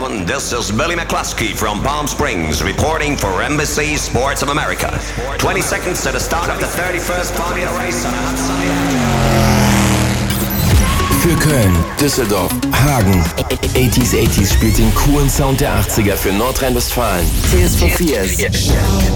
gentlemen, this is Billy McCluskey from Palm Springs reporting for NBC Sports of America. 20 seconds to the start of the 31st Formula Race on a hot sunny Für Köln, Düsseldorf, Hagen. 80s spielt den coolen Sound der 80er für Nordrhein-Westfalen. TSV 4.